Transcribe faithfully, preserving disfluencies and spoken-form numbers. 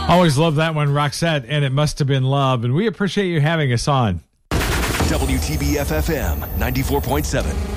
Always love that one, Roxette, and It Must Have Been Love. And we appreciate you having us on. W T B F F M ninety-four point seven.